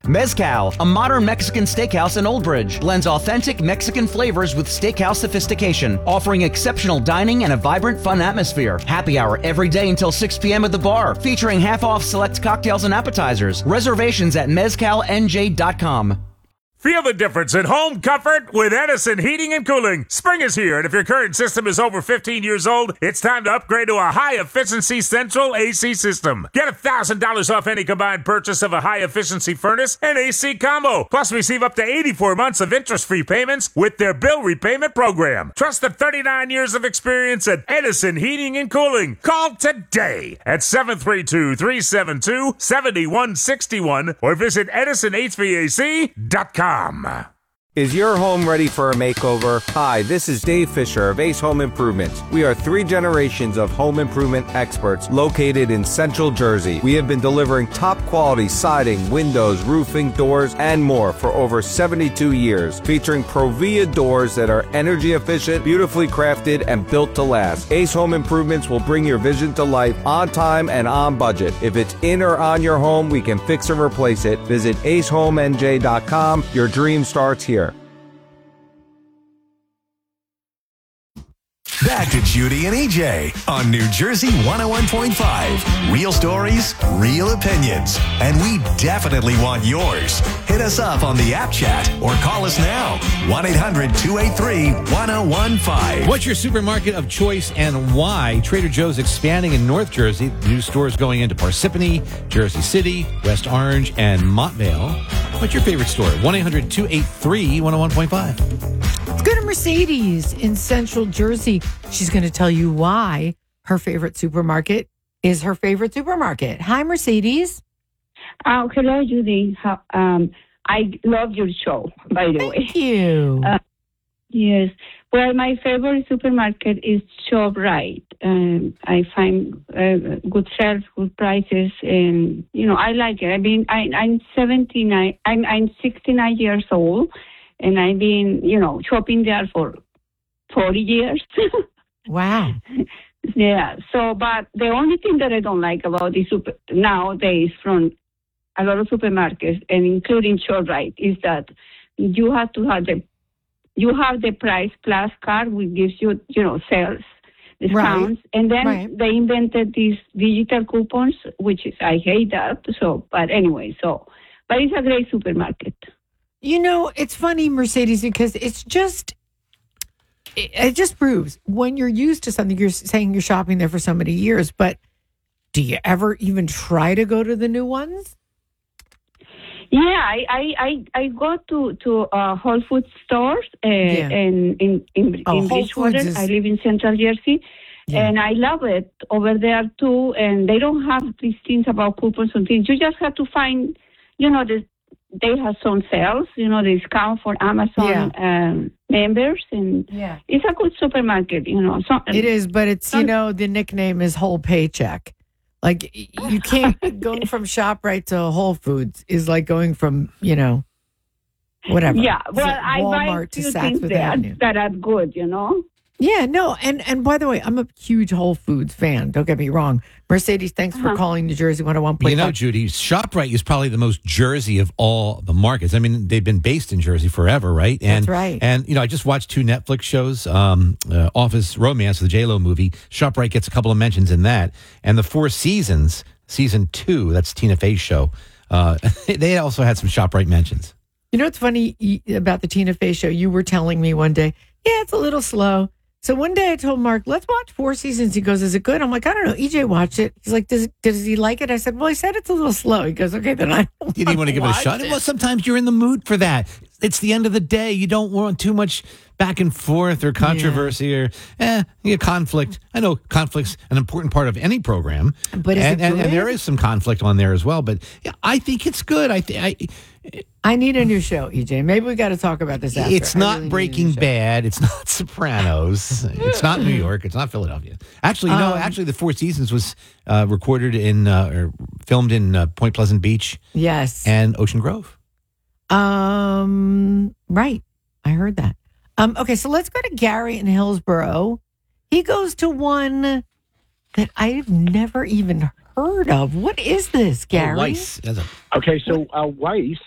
Mezcal, a modern Mexican steakhouse in Old Bridge, blends authentic Mexican flavors with steakhouse sophistication, offering exceptional dining and a vibrant, fun atmosphere. Happy hour every day until 6 p.m. at the bar, featuring half-off select cocktails and appetizers. Reservations at mezcalnj.com. Feel the difference in home comfort with Edison Heating and Cooling. Spring is here, and if your current system is over 15 years old, it's time to upgrade to a high-efficiency central AC system. Get $1,000 off any combined purchase of a high-efficiency furnace and AC combo. Plus, receive up to 84 months of interest-free payments with their bill repayment program. Trust the 39 years of experience at Edison Heating and Cooling. Call today at 732-372-7161 or visit edisonhvac.com. Is your home ready for a makeover? Hi, this is Dave Fisher of Ace Home Improvements. We are 3 generations of home improvement experts located in Central Jersey. We have been delivering top quality siding, windows, roofing, doors, and more for over 72 years, featuring Provia doors that are energy efficient, beautifully crafted, and built to last. Ace Home Improvements will bring your vision to life on time and on budget. If it's in or on your home, we can fix or replace it. Visit acehomenj.com. Your dream starts here. Back to Judy and EJ on New Jersey 101.5. Real stories, real opinions, and we definitely want yours. Hit us up on the app chat or call us now. 1-800-283-1015. What's your supermarket of choice and why? Trader Joe's expanding in North Jersey. New stores going into Parsippany, Jersey City, West Orange, and Montvale. What's your favorite store? 1-800-283-101.5. Let's go to Mercedes in Central Jersey. She's going to tell you why her favorite supermarket is her favorite supermarket. Hi, Mercedes. Hello, Judy. I love your show, by the way. Thank you. Yes. Well, my favorite supermarket is ShopRite. I find good sales, good prices, and I like it. I mean, I'm 79. I'm 69 years old, and I've been shopping there for 40 years. Wow. Yeah. So, but the only thing that I don't like about the nowadays from a lot of supermarkets, and including ShopRite, is that you have to have the Price Plus card, which gives you sales discounts, and then they invented these digital coupons, which is I hate that. So, but anyway, but it's a great supermarket. It's funny, Mercedes, because it just proves when you're used to something, you're saying you're shopping there for so many years, but do you ever even try to go to the new ones? Yeah, I go to Whole Foods stores in Bridgewater. I live in Central Jersey, and I love it over there too. And they don't have these things about coupons and things. You just have to find, they have some sales, the discount for Amazon members, and it's a good supermarket, It is, but it's the nickname is Whole Paycheck. Like, you can't, going from ShopRite to Whole Foods is like going from, whatever. Yeah, well, I buy Walmart few to things Saks that are good, Yeah, no, and by the way, I'm a huge Whole Foods fan. Don't get me wrong. Mercedes, thanks for calling New Jersey 101.5. Judy, ShopRite is probably the most Jersey of all the markets. I mean, they've been based in Jersey forever, right? That's right. And, I just watched 2 Netflix shows, Office Romance, the J-Lo movie. ShopRite gets a couple of mentions in that. And the 4 Seasons, season 2, that's Tina Fey's show. They also had some ShopRite mentions. You know what's funny about the Tina Fey show? You were telling me one day, it's a little slow. So one day I told Mark, let's watch 4 Seasons. He goes, is it good? I'm like, I don't know. EJ watched it. He's like, does he like it? I said, well, he said it's a little slow. He goes, okay, then I don't. You didn't want to give it a shot? Well, sometimes you're in the mood for that. It's the end of the day. You don't want too much back and forth or controversy or conflict. I know conflict's an important part of any program. But and there is some conflict on there as well. But I think it's good. I need a new show, EJ. Maybe we got to talk about this after. It's not Breaking Bad. It's not Sopranos. It's not New York. It's not Philadelphia. Actually, no. Actually, the 4 Seasons was recorded in or filmed in Point Pleasant Beach. Yes, and Ocean Grove. Right. I heard that. Okay, so let's go to Gary in Hillsborough. He goes to one that I've never even heard of. What is this, Gary? Weiss. Okay, so Weiss